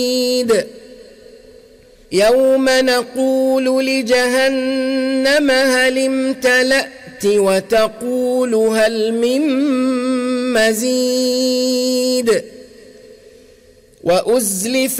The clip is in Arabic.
يوم نقول لجهنم هل امتلأت وتقول هل من مزيد وأزلفت